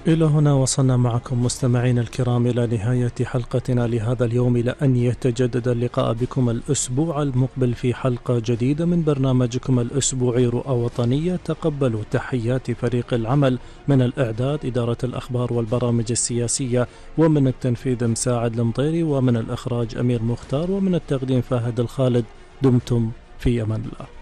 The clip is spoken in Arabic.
إلى هنا وصلنا معكم مستمعين الكرام إلى نهاية حلقتنا لهذا اليوم، إلى أن يتجدد اللقاء بكم الأسبوع المقبل في حلقة جديدة من برنامجكم الأسبوعي رؤى وطنية. تقبلوا تحيات فريق العمل من الإعداد إدارة الأخبار والبرامج السياسية، ومن التنفيذ مساعد المطيري، ومن الإخراج أمير مختار، ومن التقديم فهد الخالد. دمتم في أمان الله.